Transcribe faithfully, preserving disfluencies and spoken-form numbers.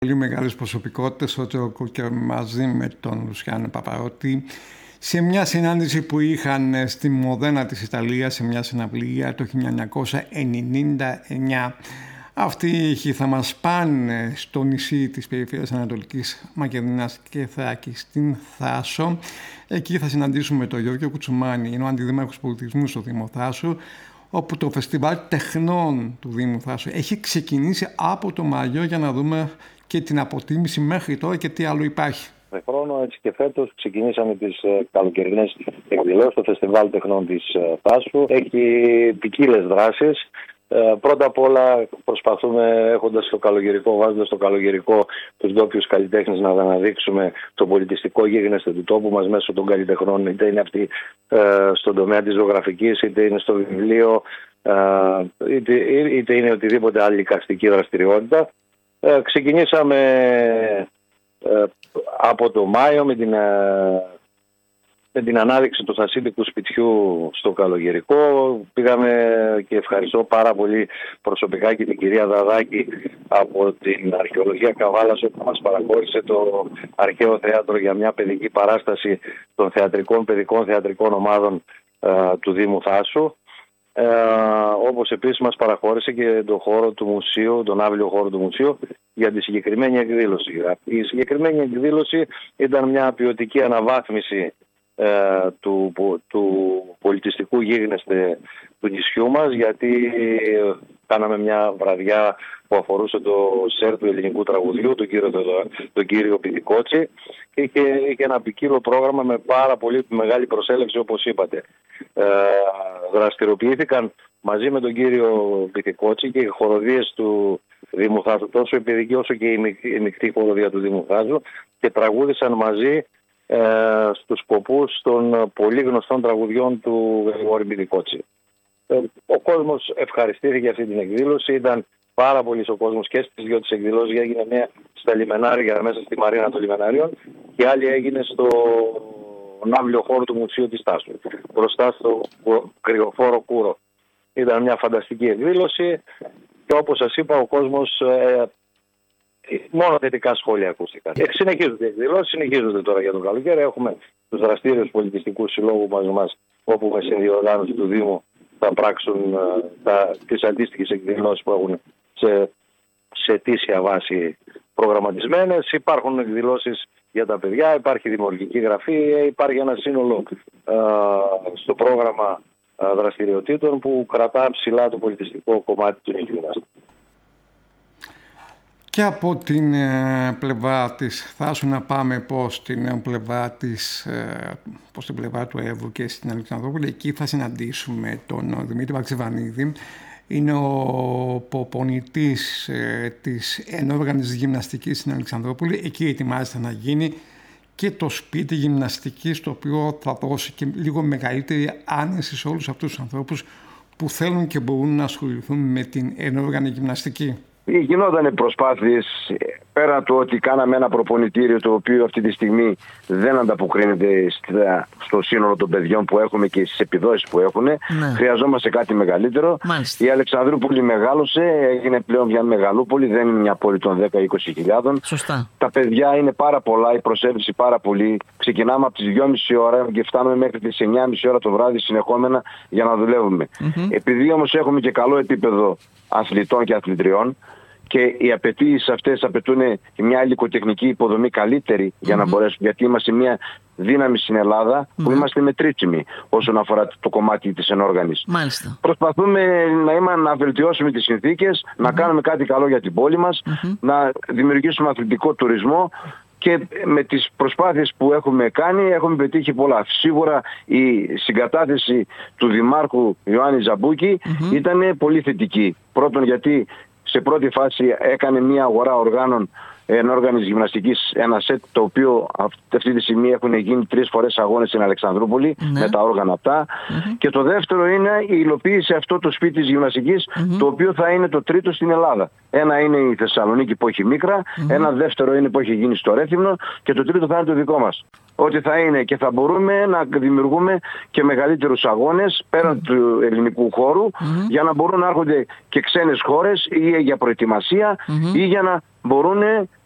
Πολύ μεγάλες προσωπικότητες, ο Τζόκο και μαζί με τον Λουσιάνο Παπαρότη, σε μια συνάντηση που είχαν στη Μοδένα της Ιταλίας, σε μια συναυλία το χίλια εννιακόσια ενενήντα εννιά. Αυτοί οι ήχοι θα μας πάνε στο νησί της περιφέρειας Ανατολικής Μακεδονίας και Θράκη, στην Θάσο. Εκεί θα συναντήσουμε τον Γιώργο Κουτσουμάνη, είναι ο αντιδήμαρχος πολιτισμού στο Δήμο Θάσου, όπου το φεστιβάλ τεχνών του Δήμου Θάσου έχει ξεκινήσει από το Μάιο, για να δούμε και την αποτίμηση μέχρι τώρα και τι άλλο υπάρχει. Με χρόνο, έτσι και φέτος, ξεκινήσαμε τις ε, καλοκαιρινές εκδηλώσεις, το φεστιβάλ τεχνών της ε, Θάσου. Έχει ποικίλες δράσεις. Ε, πρώτα απ' όλα προσπαθούμε, έχοντας το καλοκαιρικό, βάζοντας το καλοκαιρικό τους ντόπιους καλλιτέχνες, να αναδείξουμε το πολιτιστικό γίγνεσθε του τόπου μας μέσω των καλλιτεχνών, είτε είναι αυτοί ε, στον τομέα της ζωγραφικής, είτε είναι στο βιβλίο, ε, είτε, είτε είναι οτιδήποτε άλλη εικαστική δραστηριότητα. Ε, ξεκινήσαμε ε, από το Μάιο με την, ε, με την ανάδειξη του θασίτικου σπιτιού στο καλοκαιρικό. Πήγαμε και ευχαριστώ πάρα πολύ προσωπικά και την κυρία Δαδάκη από την Αρχαιολογία Καβάλας, όπου μας παραχώρησε το Αρχαίο Θέατρο για μια παιδική παράσταση των θεατρικών, παιδικών θεατρικών ομάδων ε, του Δήμου Θάσου. Ε, όπως επίσης μας παραχώρησε και τον χώρο του μουσείου, τον άβλιο χώρο του μουσείου, για τη συγκεκριμένη εκδήλωση. Η συγκεκριμένη εκδήλωση ήταν μια ποιοτική αναβάθμιση ε, του, του πολιτιστικού γίγνεσθε του νησιού μας, γιατί κάναμε μια βραδιά που αφορούσε το σερ του ελληνικού τραγουδιού, τον κύριο, τον κύριο Πιτικότσι, και είχε, είχε ένα ποικίλο πρόγραμμα με πάρα πολύ μεγάλη προσέλευση, όπως είπατε. Ε, δραστηριοποιήθηκαν μαζί με τον κύριο Πιτικότσι και οι χοροδίες του Δήμου Θάσου, τόσο η παιδική όσο και η μεικτή χοροδία του Δήμου Θάσου, και τραγούδησαν μαζί ε, στους σκοπούς των πολύ γνωστών τραγουδιών του Γρηγόρη Πιτικότσι. Ε, ο κόσμος ευχαριστήθηκε αυτή την εκδήλωση, ήταν πάρα πολύ ο κόσμος και στις δύο τις εκδηλώσεις. Έγινε μια στα λιμενάρια μέσα στη Μαρίνα των Λιμενάριων και άλλη έγινε στο ναύλιο χώρο του Μουσείου της Τάσου, μπροστά στο κρυοφόρο Κούρο. Ήταν μια φανταστική εκδήλωση και όπως σας είπα, ο κόσμος ε, μόνο θετικά σχόλια ακούστηκαν. Ε, συνεχίζονται οι εκδηλώσεις, συνεχίζονται τώρα για το καλοκαίρι. Έχουμε τους δραστήριους πολιτιστικούς συλλόγους μαζί μας, όπου με συνδιοργάνωση του Δήμου θα πράξουν ε, τα, τις αντίστοιχες εκδηλώσεις που έχουν σε, σε αιτήσια βάση προγραμματισμένες. Υπάρχουν εκδηλώσεις για τα παιδιά, υπάρχει δημιουργική γραφή, υπάρχει ένα σύνολο ε, στο πρόγραμμα ε, δραστηριοτήτων που κρατά ψηλά το πολιτιστικό κομμάτι του νησιού μας. Και από την ε, πλευρά της Θάσου να πάμε πώς στην πλευρά της, ε, πώς την πλευρά του Εύρου και στην Αλεξανδρούπολη. Εκεί θα συναντήσουμε τον Δημήτρη Βαξεβανίδη. Είναι ο προπονητής ε, της ενόργανης γυμναστικής στην Αλεξανδρούπολη. Εκεί ετοιμάζεται να γίνει και το σπίτι γυμναστικής, το οποίο θα δώσει και λίγο μεγαλύτερη άνεση σε όλους αυτούς τους ανθρώπους που θέλουν και μπορούν να ασχοληθούν με την ενόργανη γυμναστική. Γινόταν προσπάθειες, πέρα του ότι κάναμε ένα προπονητήριο το οποίο αυτή τη στιγμή δεν ανταποκρίνεται στο σύνολο των παιδιών που έχουμε και στις επιδόσεις που έχουν. Ναι. Χρειαζόμαστε κάτι μεγαλύτερο. Μάλιστα. Η Αλεξανδρούπολη μεγάλωσε, έγινε πλέον μια μεγαλούπολη, δεν είναι μια πόλη των δέκα με είκοσι χιλιάδων. Σωστά. Τα παιδιά είναι πάρα πολλά, η προσέλευση πάρα πολύ. Ξεκινάμε από τις δυόμιση ώρα και φτάνουμε μέχρι τις εννιά και μισή ώρα το βράδυ συνεχόμενα για να δουλεύουμε. Mm-hmm. Επειδή όμως έχουμε και καλό επίπεδο αθλητών και αθλητριών, και οι απαιτήσεις αυτές απαιτούν μια υλικοτεχνική υποδομή καλύτερη mm-hmm. για να μπορέσουμε, γιατί είμαστε μια δύναμη στην Ελλάδα mm-hmm. που είμαστε μετρήσιμοι όσον αφορά το κομμάτι της ενόργανης. Μάλιστα. Προσπαθούμε να, είμα, να βελτιώσουμε τις συνθήκες, mm-hmm. να κάνουμε κάτι καλό για την πόλη μας, mm-hmm. να δημιουργήσουμε αθλητικό τουρισμό. Και με τις προσπάθειες που έχουμε κάνει έχουμε πετύχει πολλά. Σίγουρα η συγκατάθεση του Δημάρχου Ιωάννη Ζαμπούκη mm-hmm. ήταν πολύ θετική. Πρώτον, γιατί σε πρώτη φάση έκανε μια αγορά οργάνων ενόργανης γυμναστικής, ένα σετ το οποίο αυτή τη στιγμή έχουν γίνει τρεις φορές αγώνες στην Αλεξανδρούπολη ναι. με τα όργανα αυτά. Mm-hmm. Και το δεύτερο είναι η υλοποίηση αυτό το σπίτι της γυμναστικής mm-hmm. το οποίο θα είναι το τρίτο στην Ελλάδα. Ένα είναι η Θεσσαλονίκη που έχει Μίκρα, mm-hmm. ένα δεύτερο είναι που έχει γίνει στο Ρέθυμνο και το τρίτο θα είναι το δικό μας. Ότι θα είναι και θα μπορούμε να δημιουργούμε και μεγαλύτερους αγώνες πέραν mm-hmm. του ελληνικού χώρου mm-hmm. για να μπορούν να έρχονται και ξένες χώρες ή για προετοιμασία mm-hmm. ή για να μπορούν